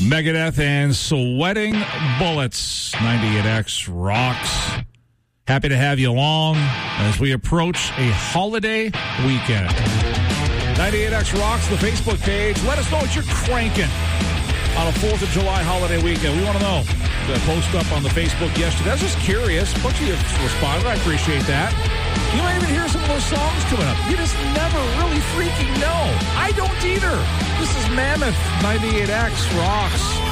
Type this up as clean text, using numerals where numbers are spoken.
Megadeth and Sweating Bullets. 98X rocks. Happy to have you along as we approach a holiday weekend. 98X rocks, the Facebook page. Let us know what you're cranking on a 4th of July holiday weekend. We want to know. The post up on the Facebook yesterday. I was just curious. A bunch of you responded. I appreciate that. You might even hear some of those songs coming up. You just never really freaking know. I don't either. This is Mammoth 98X rocks.